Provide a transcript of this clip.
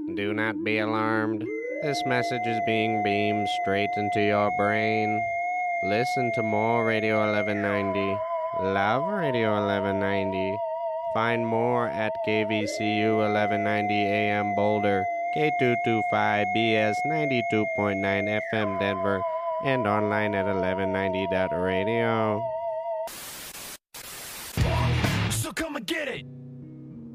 Do not be alarmed. This message is being beamed straight into your brain. Listen to more Radio 1190. Love Radio 1190. Find more at KVCU 1190 AM Boulder, K225BS 92.9 FM Denver, and online at 1190.radio. So come and get it!